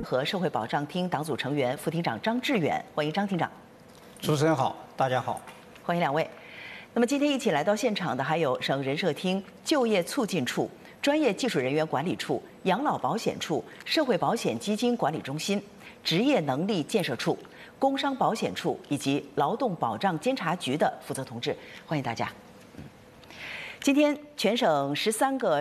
和社会保障厅党组成员、副厅长张志远，欢迎张厅长。 主持人好，大家好， 欢迎两位。那么今天一起来到现场的还有省人社厅就业促进处、专业技术人员管理处、养老保险处、社会保险基金管理中心、职业能力建设处、工伤保险处以及劳动保障监察局的负责同志，欢迎大家。今天全省13个